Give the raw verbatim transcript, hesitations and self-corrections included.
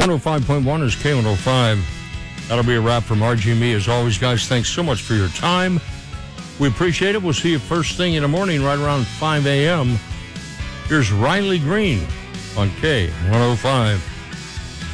one oh five point one is K one oh five. That'll be a wrap from R G and me. As always, guys, thanks so much for your time. We appreciate it. We'll see you first thing in the morning, right around five a.m. Here's Riley Green on K one oh five.